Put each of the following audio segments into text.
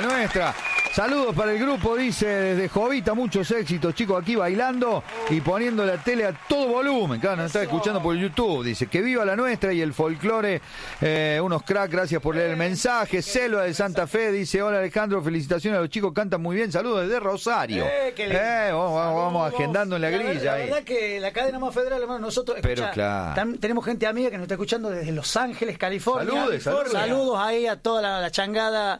La Nuestra. Saludos para el grupo, dice desde Jovita, muchos éxitos, chicos, aquí bailando y poniendo la tele a todo volumen. Claro, nos está escuchando por YouTube, dice que viva La Nuestra y el folclore, unos cracks, gracias por leer el mensaje. Selva de Santa Fe dice, hola Alejandro, felicitaciones a los chicos, cantan muy bien, saludos desde Rosario. Vamos agendando en la grilla. La verdad que la cadena más federal, hermano, nosotros, escucha, claro, tenemos gente amiga que nos está escuchando desde Los Ángeles, California. Saludos ahí a toda la changada.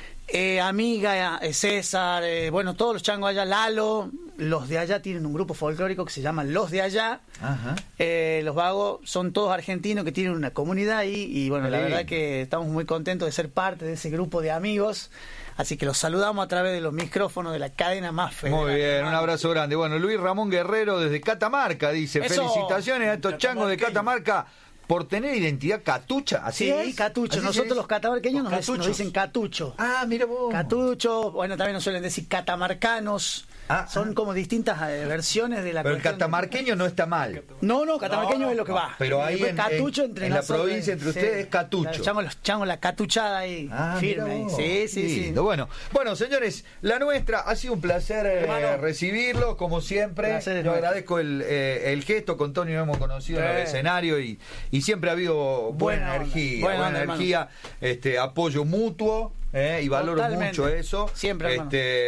Amiga, César, bueno, todos los changos allá, Lalo, los de allá tienen un grupo folclórico que se llama Los de Allá. Ajá. Los vagos son todos argentinos que tienen una comunidad ahí y bueno, la verdad que estamos muy contentos de ser parte de ese grupo de amigos. Así que los saludamos a través de los micrófonos de la cadena más federal. Muy bien, un abrazo grande. Bueno, Luis Ramón Guerrero desde Catamarca dice, eso, felicitaciones a estos changos de Catamarca por tener identidad catucha, ¿así sí, es? Catucho. ¿Así nosotros los catamarqueños nos dicen catucho. Ah, mira vos. Catucho, bueno, también nos suelen decir catamarcanos. Son como distintas versiones de la pero el catamarqueño no está mal. No, catamarqueño es lo que va. Pero ahí catucho en la provincia entre ustedes es catucho. Los changos la catuchada ahí, firme. Sí. Bueno, señores, La Nuestra, ha sido un placer recibirlo, como siempre. Yo agradezco el gesto, con Tony nos hemos conocido en el escenario y siempre ha habido buena energía, apoyo mutuo. Y valoro mucho eso. Siempre,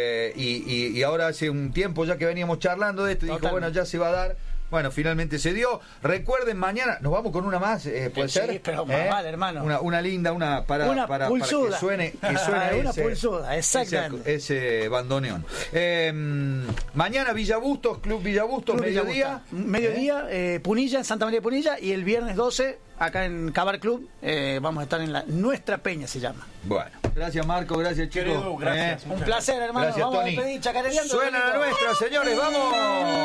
y ahora hace un tiempo ya que veníamos charlando de esto y dijo, bueno, ya se va a dar. Bueno, finalmente se dio. Recuerden, mañana nos vamos con una más, ¿puede ser? Sí, pero vale, hermano. Una linda, para que suene una pulsuda, exactamente. Ese bandoneón. Mañana Villa Bustos, Club Villa Bustos, mediodía. Punilla, en Santa María de Punilla, y el viernes 12, acá en Cabar Club, vamos a estar en la Nuestra Peña, se llama. Bueno, gracias Marco, gracias chicos. Un placer, hermano. Gracias, vamos Tony. a pedir chacareleando. Suena La Nuestra, señores, vamos.